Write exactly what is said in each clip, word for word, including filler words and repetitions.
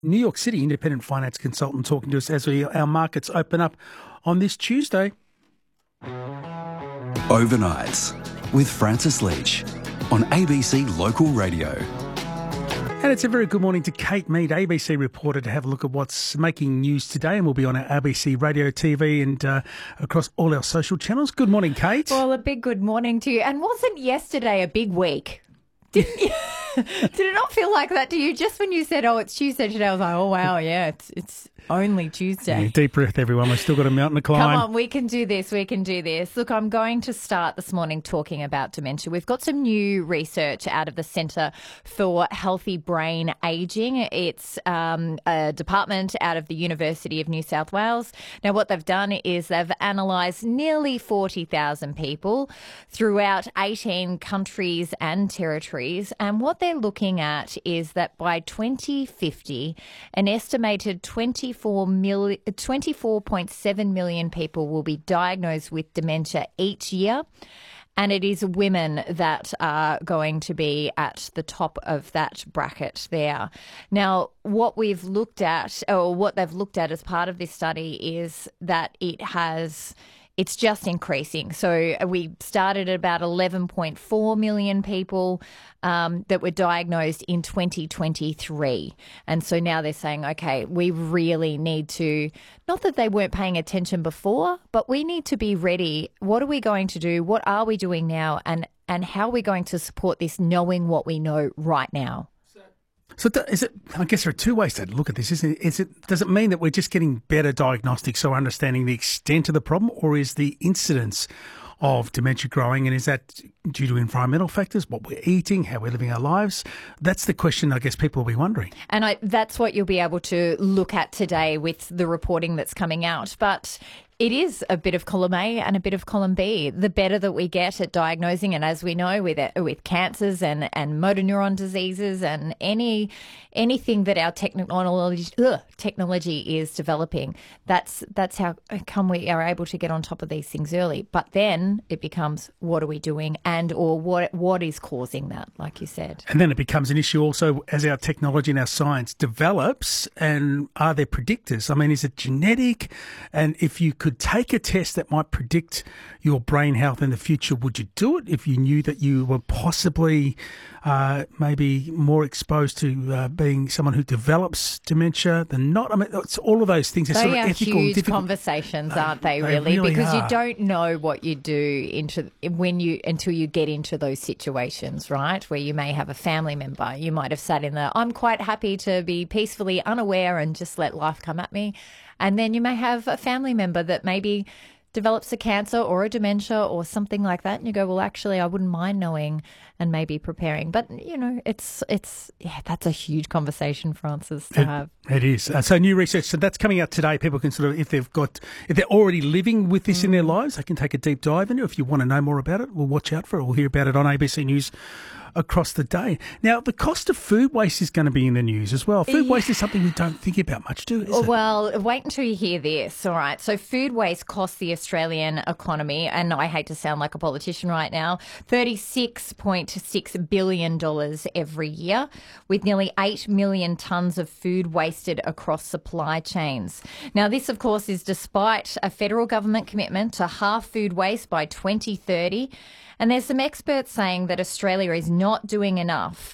New York City independent finance consultant talking to us as we, our markets open up on this Tuesday. Overnights with Francis Leach on A B C Local Radio. And it's a very good morning to Kate Mead, A B C reporter, to have a look at what's making news today. And we'll be on our A B C Radio, T V and uh, across all our social channels. Good morning, Kate. Well, a big good morning to you. And wasn't yesterday a big week? Didn't you? Did it not feel like that to you? Just when you said, oh, it's Tuesday today, I was like, oh, wow, yeah, it's it's only Tuesday. Yeah, deep breath, everyone. We've still got a mountain to climb. Come on, we can do this. We can do this. Look, I'm going to start this morning talking about dementia. We've got some new research out of the Centre for Healthy Brain Ageing. It's um, a department out of the University of New South Wales. Now, what they've done is they've analysed nearly forty thousand people throughout eighteen countries and territories. And what they're looking at is that by twenty fifty, an estimated twenty-four million, twenty-four point seven million people will be diagnosed with dementia each year. And it is women that are going to be at the top of that bracket there. Now, what we've looked at, or what they've looked at as part of this study, is that it has... It's just increasing. So we started at about eleven point four million people um, that were diagnosed in twenty twenty-three. And so now they're saying, okay, we really need to, not that they weren't paying attention before, but we need to be ready. What are we going to do? What are we doing now? And, and how are we going to support this, knowing what we know right now? So is it? I guess there are two ways to look at this, isn't it? Is it? Does it mean that we're just getting better diagnostics or understanding the extent of the problem, or is the incidence of dementia growing, and is that due to environmental factors, what we're eating, how we're living our lives? That's the question I guess people will be wondering. And I, that's what you'll be able to look at today with the reporting that's coming out. But it is a bit of column A and a bit of column B. The better that we get at diagnosing, and as we know with it, with cancers and, and motor neuron diseases and any anything that our technology ugh, technology is developing, that's that's how come we are able to get on top of these things early. But then it becomes, what are we doing, and or what what is causing that, like you said. And then it becomes an issue also as our technology and our science develops, and are there predictors? I mean, is it genetic? And if you could take a test that might predict your brain health in the future, would you do it if you knew that you were possibly uh, maybe more exposed to uh, being someone who develops dementia than not? I mean, it's all of those things are they sort of are ethical. Huge difficult conversations, aren't they? They Really, really because are. you don't know what you do into when you until you get into those situations, right? Where you may have a family member, you might have sat in the "I'm quite happy to be peacefully unaware and just let life come at me," and then you may have a family member that maybe develops a cancer or a dementia or something like that, and you go, well, actually, I wouldn't mind knowing and maybe preparing. But, you know, it's, it's yeah, that's a huge conversation, Francis, to it, have. It is. Uh, so new research, so that's coming out today. People can sort of, if they've got, if they're already living with this mm. in their lives, they can take a deep dive into it. If you want to know more about it, we'll watch out for it. We'll hear about it on A B C News across the day. Now, the cost of food waste is going to be in the news as well. Food yeah. waste is something we don't think about much, do we? Well, wait until you hear this. All right. So food waste costs the Australian economy, and I hate to sound like a politician right now, thirty-six point six billion dollars every year, with nearly eight million tonnes of food wasted across supply chains. Now, this, of course, is despite a federal government commitment to halve food waste by twenty thirty. And there's some experts saying that Australia is not doing enough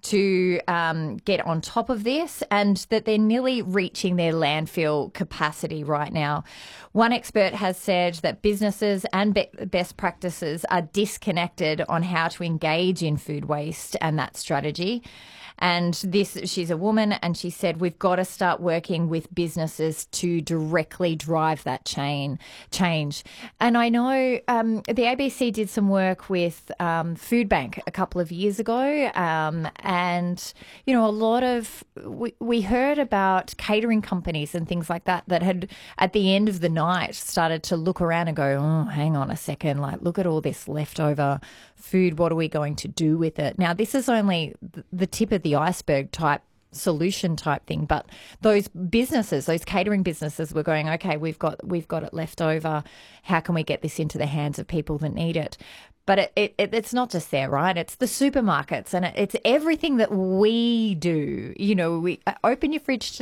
to um, get on top of this, and that they're nearly reaching their landfill capacity right now. One expert has said that businesses and be- best practices are disconnected on how to engage in food waste and that strategy. And this, she's a woman, and she said, we've got to start working with businesses to directly drive that chain change. And I know um, the A B C did some work with um, Food Bank a couple of years ago. Um, and, you know, a lot of, we, we heard about catering companies and things like that that had, at the end of the night, started to look around and go, oh, hang on a second, like, look at all this leftover food. What are we going to do with it? Now, this is only the tip of the iceberg type solution type thing. But those businesses, those catering businesses were going, okay, we've got we've got it left over. How can we get this into the hands of people that need it? But it, it, it it's not just there, right? It's the supermarkets, and it, it's everything that we do. You know, we open your fridge today.